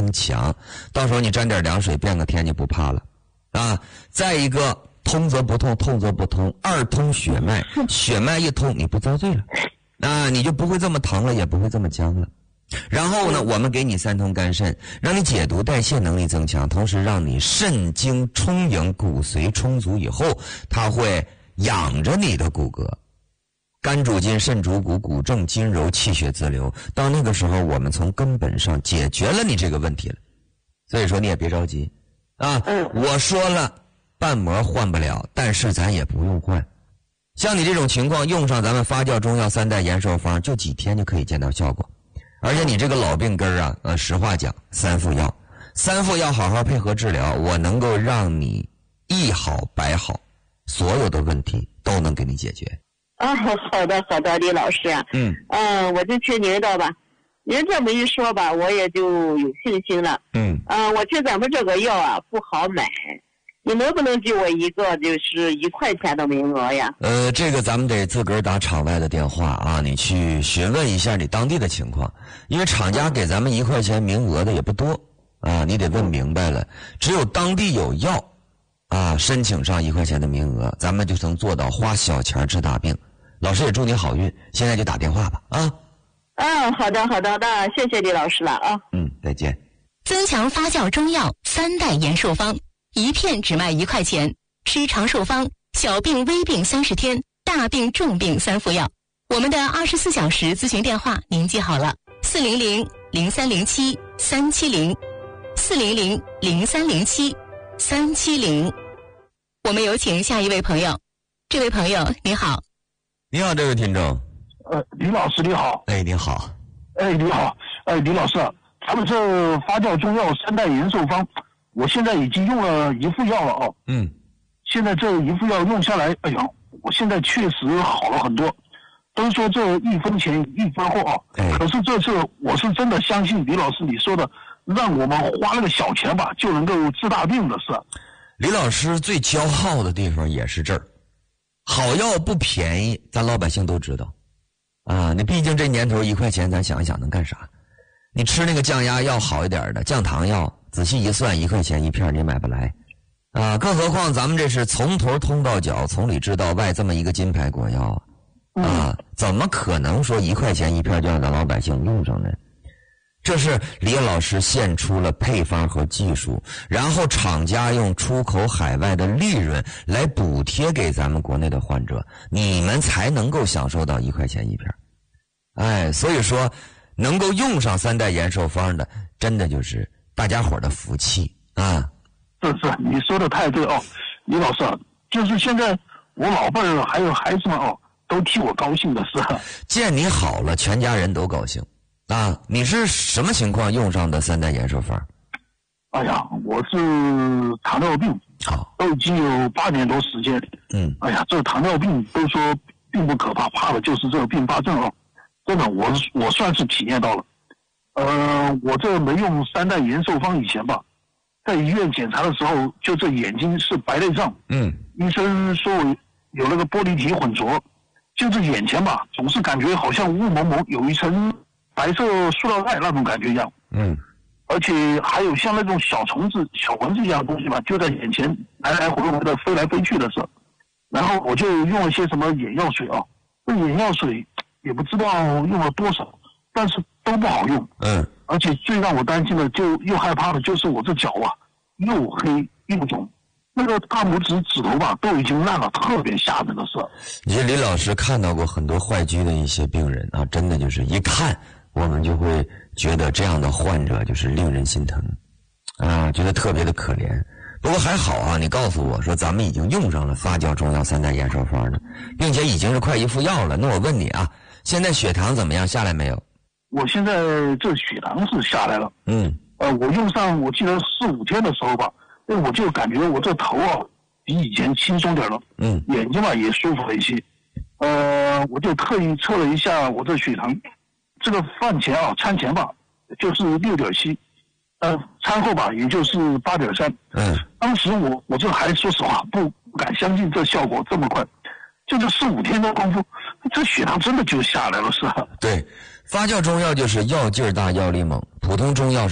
增强，到时候你沾点凉水变个天就不怕了啊。再一个，通则不痛，痛则不通，二通血脉，血脉一通你不遭罪了，那你就不会这么疼了，也不会这么僵了。然后呢，我们给你三通肝肾，让你解毒代谢能力增强，同时让你肾精充盈，骨髓充足以后，它会养着你的骨骼。肝主筋，肾主骨，骨正筋柔，气血自流。到那个时候，我们从根本上解决了你这个问题了。所以说你也别着急啊！我说了，瓣膜换不了，但是咱也不用换。像你这种情况，用上咱们发酵中药三代延寿方，就几天就可以见到效果。而且你这个老病根啊，实话讲，三副药好好配合治疗，我能够让你一好百好，所有的问题都能给你解决。 好的，李老师啊。我就听您的吧，您这么一说吧，我也就有信心了。我听咱们这个药啊不好买，你能不能给我一个就是1块钱的名额呀？ 这个咱们得自个儿打场外的电话啊，你去询问一下你当地的情况，因为厂家给咱们1块钱名额的也不多啊，你得问明白了。只有当地有药啊，申请上1块钱的名额，咱们就能做到花小钱治大病。老师也祝你好运，现在就打电话吧啊。 好的，那谢谢李老师了啊。 再见。 增强发酵中药3代延寿方，一片只卖1块钱，吃长寿方，小病微病30天，大病重病3副药。我们的24小时咨询电话您记好了，400-0307-370，400-0307-370。我们有请下一位朋友。这位朋友你好。 你好，这位听众。 李老师你好。 你好。 你好。李老师，咱们这发酵中药3代延寿方，我现在已经用了1副药了哦。现在这1副药用下来，哎呀，我现在确实好了很多。都说这1分钱1分货哦。可是这次我是真的相信李老师你说的，让我们花那个小钱吧就能够治大病的事。 李老师最骄傲的地方也是这儿。好药不便宜，咱老百姓都知道啊。你毕竟这年头1块钱，咱想一想能干啥？你吃那个降压药好一点的降糖药，仔细一算1块钱1片你买不来啊。更何况咱们这是从头通到脚，从里至到外这么一个金牌国药啊，怎么可能说1块钱1片就让咱老百姓用上呢？这是李老师献出了配方和技术，然后厂家用出口海外的利润来补贴给咱们国内的患者，你们才能够享受到1块钱1片。所以说能够用上3代延寿方的，真的就是大家伙的福气啊。 是你说的太对哦，李老师，就是现在我老伴儿还有孩子们哦，都替我高兴的是。 见你好了，全家人都高兴。你是什么情况用上的3代延寿方？ 哎呀，我是糖尿病，都已经有8年多时间。哎呀，这个糖尿病都说并不可怕，怕的就是这个并发症哦。真的，我算是体验到了。我这没用3代延寿方以前吧，在医院检查的时候，就这眼睛是白内障。医生说我有那个玻璃体混浊，就这眼前吧，总是感觉好像雾蒙蒙，有一层白色塑料袋那种感觉一样。而且还有像那种小虫子、小蚊子一样的东西吧，就在眼前来来回回的飞来飞去的时候，然后我就用了些什么眼药水啊，这眼药水也不知道用了多少，但是都不好用。而且最让我担心的又害怕的就是我这脚啊，又黑又肿，那个大拇指头吧都已经烂了，特别吓人的事。 你李老师看到过很多坏疽的一些病人啊，真的就是一看我们就会觉得这样的患者就是令人心疼啊，觉得特别的可怜。不过还好啊，你告诉我说咱们已经用上了发酵中药3代延寿方了，并且已经是快1副药了。那我问你啊，现在血糖怎么样？下来没有？ 我现在这血糖是下来了。我用上我记得4、5天的时候吧，我就感觉我这头啊比以前轻松点了。眼睛吧也舒服了一些。我就特意测了一下我这血糖，这个饭前啊餐前吧就是6.7，餐后吧也就是8.3。当时我这还说实话不敢相信这效果这么快，就这4、5天的功夫，这血糖真的就下来了，是吧？ 对，发酵中药就是药劲儿大药力猛，普通中药是